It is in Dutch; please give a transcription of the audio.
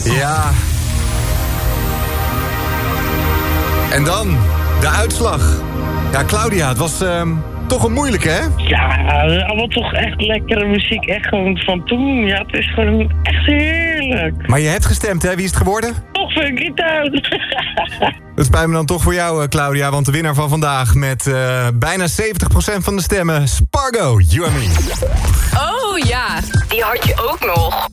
Ja. En dan, de uitslag. Ja, Claudia, het was toch een moeilijke, hè? Ja, allemaal toch echt lekkere muziek. Echt gewoon van toen. Ja, het is gewoon echt heerlijk. Maar je hebt gestemd, hè? Wie is het geworden? Toch Funky Town. Het spijt me dan toch voor jou, Claudia. Want de winnaar van vandaag met bijna 70% van de stemmen... Spargo, You and Me. Oh ja, die had je ook nog.